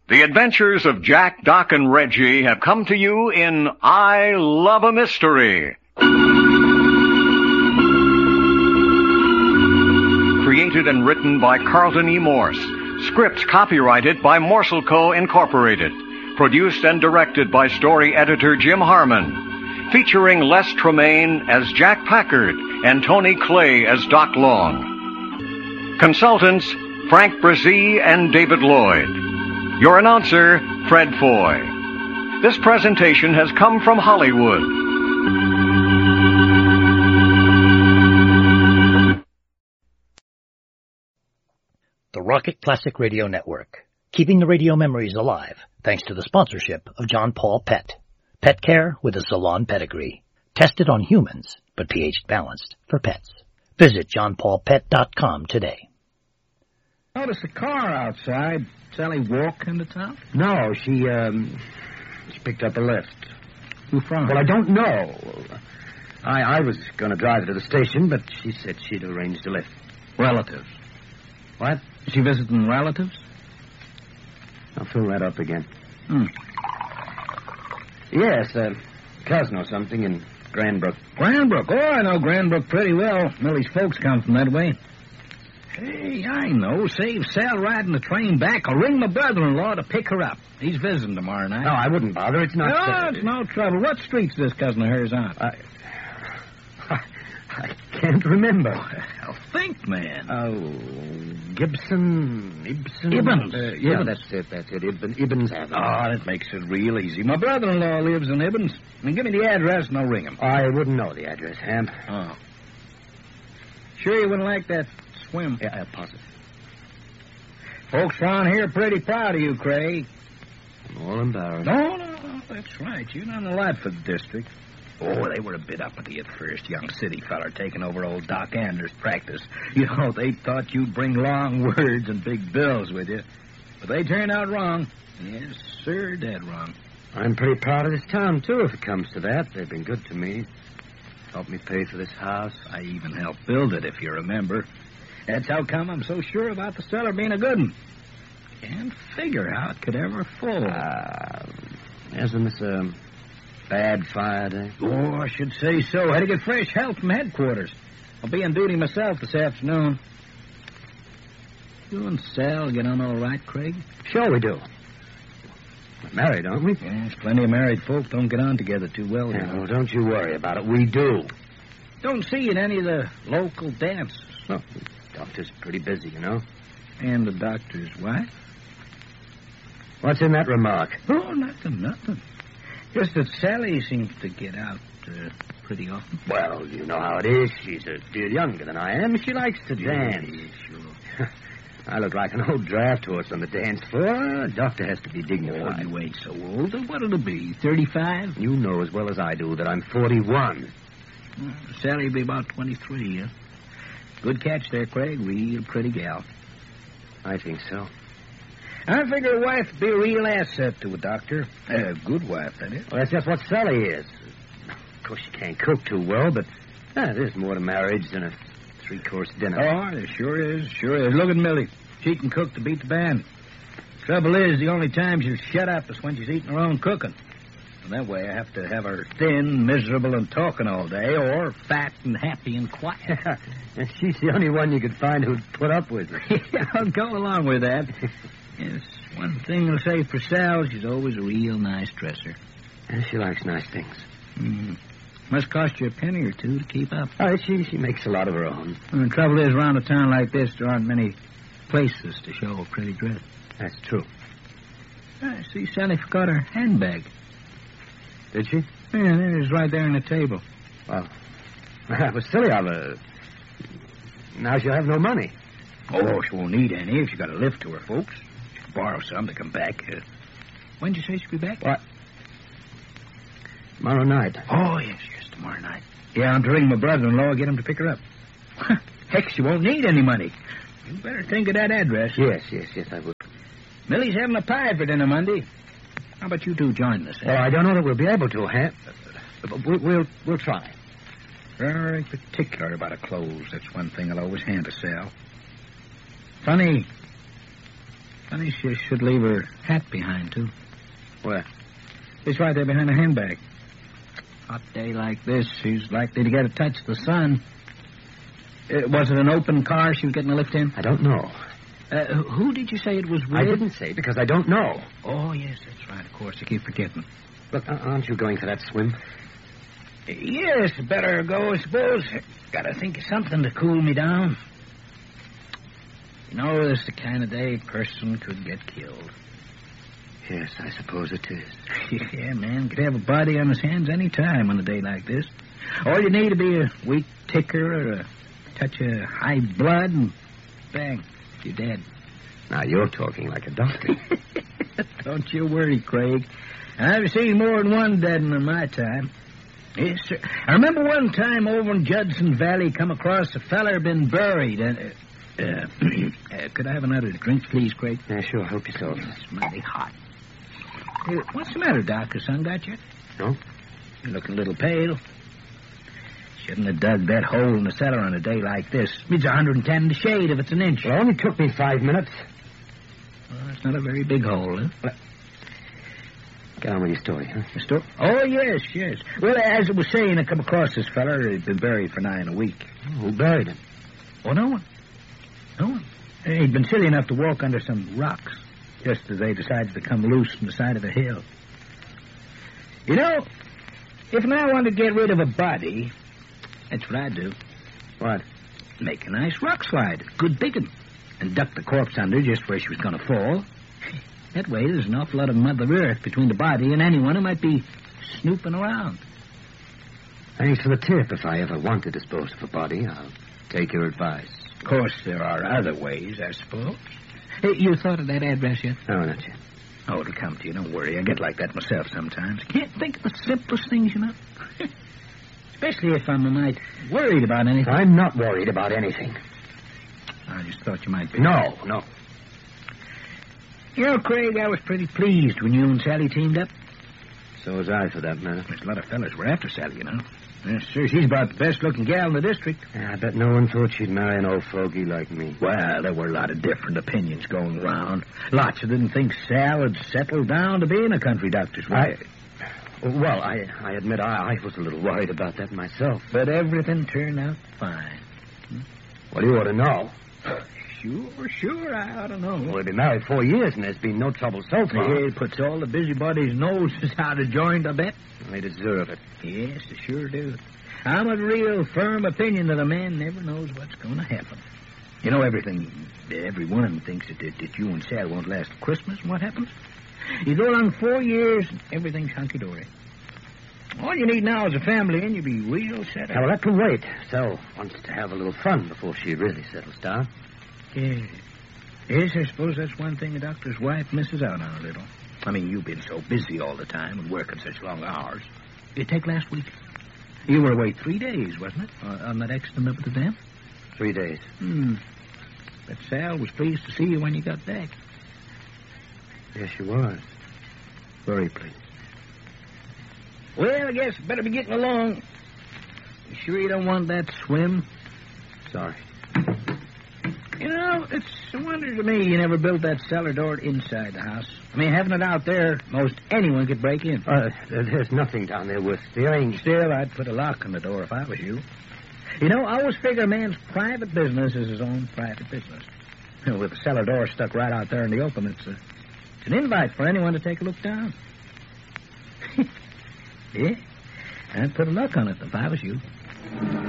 The adventures of Jack, Doc, and Reggie have come to you in I Love a Mystery. Created and written by Carlton E. Morse. Scripts copyrighted by Morsel Co. Incorporated. Produced and directed by story editor Jim Harmon. Featuring Les Tremaine as Jack Packard and Tony Clay as Doc Long. Consultants Frank Brzee and David Lloyd. Your announcer, Fred Foy. This presentation has come from Hollywood. The Rocket Classic Radio Network, keeping the radio memories alive thanks to the sponsorship of John Paul Pet. Pet care with a salon pedigree. Tested on humans, but pH balanced for pets. Visit johnpaulpet.com today. Noticed a car outside. Sally walk into town? No, she picked up a lift. Who from? Well, I don't know. I was going to drive her to the station, but she said she'd arranged a lift. Relatives. What? Is she visiting relatives? I'll fill that up again. Hmm. Yes, cousin or something in Granbrook. Granbrook? Oh, I know Granbrook pretty well. Millie's folks come from that way. Hey, I know. Save Sal riding the train back. I'll ring my brother-in-law to pick her up. He's visiting tomorrow night. No, I wouldn't bother. It's not... No, it's no trouble. What street's this cousin of hers on? I can't remember. Well, think, man. Oh, Ibsen. Ibbins. Yeah, that's it. Ibbins Avenue. Oh, that makes it real easy. My brother-in-law lives in Ibbins. And give me the address and I'll ring him. I wouldn't know the address, Ham. Oh. Sure you wouldn't like that swim? Yeah, positive. Folks around here are pretty proud of you, Craig. I'm all embarrassed. No, that's right. You've done a lot for the district. Oh, they were a bit uppity at first, young city feller taking over old Doc Anders' practice. You know, they thought you'd bring long words and big bills with you. But they turned out wrong. Yes, sir, dead wrong. I'm pretty proud of this town, too, if it comes to that. They've been good to me. Helped me pay for this house. I even helped build it, if you remember. That's how come I'm so sure about the cellar being a good one. Can't figure how it could ever fall. Isn't this a bad fire day? Oh, I should say so. Had to get fresh help from headquarters. I'll be on duty myself this afternoon. You and Sal get on all right, Craig? Sure we do. We're married, aren't we? Yes, plenty of married folk don't get on together too well. Yeah, well, don't you worry about it. We do. Don't see you at any of the local dances. Well, the doctor's pretty busy, you know. And the doctor's wife? What's in that remark? Oh, nothing. Just that Sally seems to get out pretty often. Well, you know how it is. She's a deal younger than I am. She likes to dance. Yeah, sure. I look like an old draft horse on the dance floor. A doctor has to be dignified. Oh, you ain't so old. What'll it be, 35? You know as well as I do that I'm 41. Sally'll be about 23, yeah? Good catch there, Craig. Real pretty gal. I think so. I figure a wife would be a real asset to a doctor. A good wife, that is. Well, that's just what Sally is. Of course, she can't cook too well, but there's more to marriage than a three-course dinner. Oh, there sure is. Look at Millie. She can cook to beat the band. Trouble is, the only time she'll shut up is when she's eating her own cooking. And that way I have to have her thin, miserable, and talking all day, or fat and happy and quiet. And she's the only one you could find who'd put up with her. Yeah, I'll go along with that. Yes, one thing I'll say for Sal, she's always a real nice dresser. And she likes nice things. Mm-hmm. Must cost you a penny or two to keep up. Oh, she makes a lot of her own. And the trouble is, around a town like this, there aren't many places to show a pretty dress. That's true. I see Sally forgot her handbag. Did she? Yeah, it is right there on the table. Well, that was silly of her. Now she'll have no money. Oh, she won't need any if she got a lift to her folks. She'll borrow some to come back. When'd you say she'll be back? What? Tomorrow night. Oh, yes, tomorrow night. Yeah, I'm to ring my brother-in-law, get him to pick her up. Heck, she won't need any money. You better think of that address. Yes, I would. Millie's having a pie for dinner Monday. How about you two join us? Well, I don't know that we'll be able to, Ham. We'll try. Very particular about her clothes. That's one thing I'll always hand to Sal. Funny Funny she should leave her hat behind, too. Where? It's right there behind her handbag. Hot day like this, she's likely to get a touch of the sun. Was it an open car she was getting a lift in? I don't know. Who did you say it was with? I didn't say, because I don't know. Oh, yes, that's right. Of course, I keep forgetting. Look, aren't you going for that swim? Yes, better go, I suppose. Gotta think of something to cool me down. You know, this is the kind of day a person could get killed. Yes, I suppose it is. Yeah, man, could have a body on his hands any time on a day like this. All you need to be a weak ticker or a touch of high blood, and bang, you're dead. Now, you're talking like a doctor. Don't you worry, Craig. I've seen more than one dead in my time. Yes, sir. I remember one time over in Judson Valley, come across a feller been buried. Could I have another drink, please, Craig? Yeah, sure. Help yourself. It's mighty hot. What's the matter, Doc? The sun got you? No. You're looking a little pale. Shouldn't have dug that hole in the cellar on a day like this. It's 110 in the shade if it's an inch. It only took me 5 minutes. Well, it's not a very big hole, huh? What? Get on with your story, huh? The story? Oh, yes. Well, as I was saying, I come across this feller. He'd been buried for nigh a week. Oh, who buried him? Oh, no one. He'd been silly enough to walk under some rocks, just as they decided to come loose from the side of the hill. You know, if I wanted to get rid of a body, that's what I'd do. What? Make a nice rock slide, good big one, and duck the corpse under just where she was going to fall. That way, there's an awful lot of Mother Earth between the body and anyone who might be snooping around. Thanks for the tip. If I ever want to dispose of a body, I'll take your advice. Of course, there are other ways, I suppose. Hey, you thought of that address yet? No, not yet. Oh, it'll come to you. Don't worry. I get like that myself sometimes. Can't think of the simplest things, you know. Especially if I'm a mite worried about anything. I'm not worried about anything. I just thought you might be. No. You know, Craig, I was pretty pleased when you and Sally teamed up. So was I, for that matter. There's a lot of fellas were after Sally, you know. Yes, sir, she's about the best-looking gal in the district. Yeah, I bet no one thought she'd marry an old fogey like me. Well, there were a lot of different opinions going around. Lots didn't think Sal had settled down to being a country doctor's wife. Well, I admit I was a little worried about that myself. But everything turned out fine. Well, you ought to know. Sure, I ought to know. Well, we've been married 4 years, and there's been no trouble so far. It puts all the busybodies' noses out of joint, I bet. They deserve it. Yes, they sure do. I'm of a real firm opinion that a man never knows what's going to happen. You know, everyone thinks that you and Sal won't last Christmas, and what happens? You go along 4 years, and everything's hunky-dory. All you need now is a family, and you'll be real set up. Well, that can wait. Sal wants to have a little fun before she really settles down. Yes, I suppose that's one thing a doctor's wife misses out on a little. I mean, you've been so busy all the time and working such long hours. You take last week. You were away 3 days, wasn't it, on that accident up at the dam? 3 days. But Sal was pleased to see you when you got back. Yes, she was. Very pleased. Well, I guess I better be getting along. You sure you don't want that swim? Sorry. You know, it's a wonder to me you never built that cellar door inside the house. I mean, having it out there, most anyone could break in. There's nothing down there worth stealing. Still, I'd put a lock on the door if I was you. You know, I always figure a man's private business is his own private business. With the cellar door stuck right out there in the open, it's an invite for anyone to take a look down. Yeah, I'd put a lock on it if I was you.